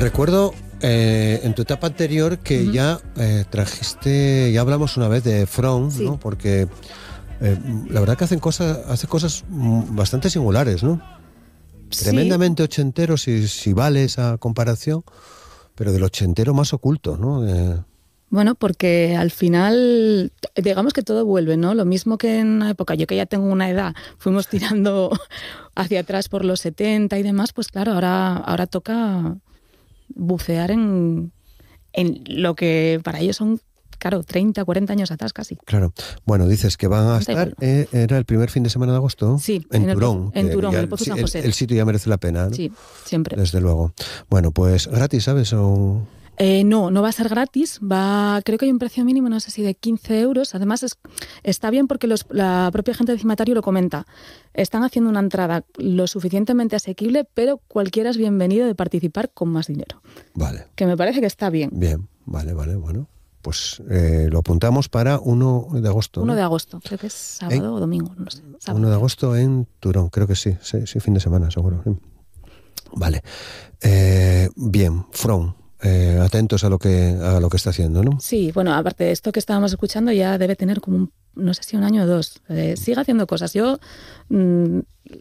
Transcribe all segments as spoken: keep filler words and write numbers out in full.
Recuerdo eh, en tu etapa anterior que uh-huh. ya eh, trajiste, ya hablamos una vez de From, sí. ¿no? Porque eh, la verdad que hacen cosas, hace cosas bastante singulares, ¿no? Sí. Tremendamente ochentero, si, si vale esa comparación, pero del ochentero más oculto, ¿no? Eh, Bueno, porque al final, digamos que todo vuelve, ¿no? Lo mismo que en una época, yo que ya tengo una edad, fuimos tirando hacia atrás por los setenta y demás, pues claro, ahora, ahora toca bucear en, en lo que para ellos son, claro, treinta, cuarenta años atrás casi. Claro. Bueno, dices que van a estar, eh, era el primer fin de semana de agosto. Sí. En, en Turón. El, en Turón, ya, en el Pozo San José. El, el sitio ya merece la pena, ¿no? Sí, siempre. Desde luego. Bueno, pues gratis, ¿sabes? O... Eh, no, no va a ser gratis, va, creo que hay un precio mínimo, no sé si de quince euros, además es, está bien porque los, la propia gente de Cimatario lo comenta, están haciendo una entrada lo suficientemente asequible, pero cualquiera es bienvenido de participar con más dinero. Vale. Que me parece que está bien. Bien, vale, vale, bueno, pues eh, lo apuntamos para uno de agosto. uno ¿no? de agosto, creo que es sábado ¿Eh? o domingo, no sé. Sábado. uno de agosto en Turón, creo que sí, sí, sí fin de semana seguro. Sí. Vale, eh, bien, From. Eh, atentos a lo que a lo que está haciendo, ¿no? Sí, bueno, aparte de esto que estábamos escuchando, ya debe tener como un, no sé si un año o dos. Eh, sigue haciendo cosas. Yo, mmm,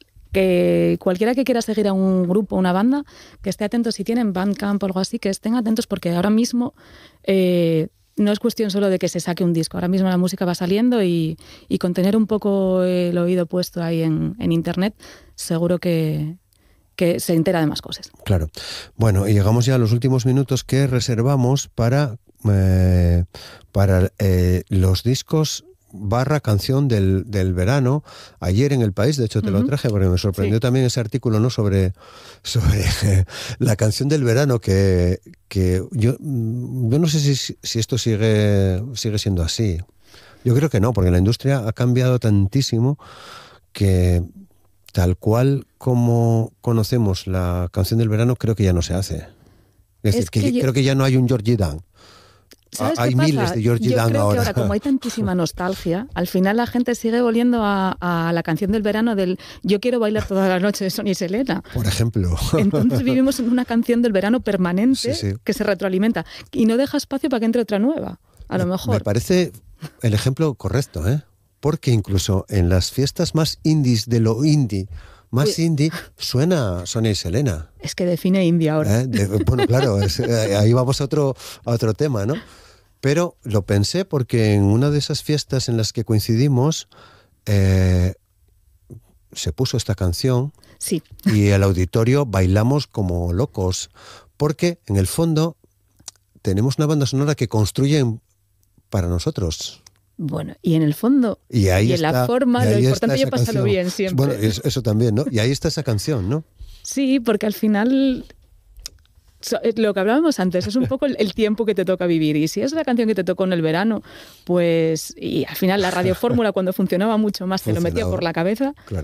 que cualquiera que quiera seguir a un grupo, una banda, que esté atento si tienen Bandcamp o algo así, que estén atentos porque ahora mismo eh, no es cuestión solo de que se saque un disco. Ahora mismo la música va saliendo y, y con tener un poco el oído puesto ahí en, en internet, seguro que... que se entera de más cosas. Claro. Bueno, y llegamos ya a los últimos minutos que reservamos para, eh, para eh, los discos barra canción del, del verano. Ayer en El País, de hecho te uh-huh. lo traje porque me sorprendió sí. también ese artículo, ¿no? sobre, sobre eh, la canción del verano que, que yo, yo no sé si, si esto sigue, sigue siendo así. Yo creo que no, porque la industria ha cambiado tantísimo que... tal cual como conocemos la canción del verano, creo que ya no se hace. Es, es decir, que, que yo... creo que ya no hay un Georgie Dan. ¿Sabes hay qué pasa? miles de Georgie yo Dan creo ahora. Que ahora, como hay tantísima nostalgia, al final la gente sigue volviendo a, a la canción del verano del Yo quiero bailar toda la noche de Sonia y Selena. Por ejemplo. Entonces vivimos en una canción del verano permanente sí, sí. que se retroalimenta y no deja espacio para que entre otra nueva, a lo me, mejor. Me parece el ejemplo correcto, ¿eh? Porque incluso en las fiestas más indies de lo indie, más Uy. indie, suena Sonia y Selena. Es que define indie ahora. ¿Eh? De, bueno, claro, es, ahí vamos a otro, a otro tema, ¿no? Pero lo pensé porque en una de esas fiestas en las que coincidimos eh, se puso esta canción sí. y el auditorio bailamos como locos, porque en el fondo tenemos una banda sonora que construyen para nosotros. Bueno, y en el fondo, y, ahí y en está, la forma, lo importante es pasarlo canción. bien siempre. Bueno, eso, eso también, ¿no? Y ahí está esa canción, ¿no? Sí, porque al final, lo que hablábamos antes, es un poco el, el tiempo que te toca vivir. Y si es la canción que te tocó en el verano, pues, y al final la radiofórmula cuando funcionaba mucho más te lo metía por la cabeza. Claro.